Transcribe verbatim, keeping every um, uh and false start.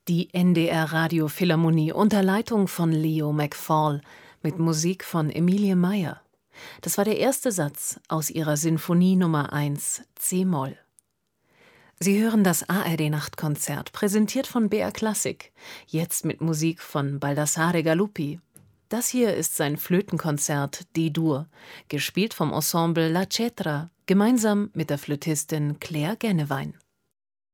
Die N D R Radiophilharmonie unter Leitung von Leo McFall mit Musik von Emilie Meier. Das war der erste Satz aus ihrer Sinfonie Nummer eins c-Moll. Sie hören das A R D-Nachtkonzert, präsentiert von B R Klassik, jetzt mit Musik von Baldassare Galuppi. Das hier ist sein Flötenkonzert D-Dur, gespielt vom Ensemble La Cetra, gemeinsam mit der Flötistin Claire Gennewein.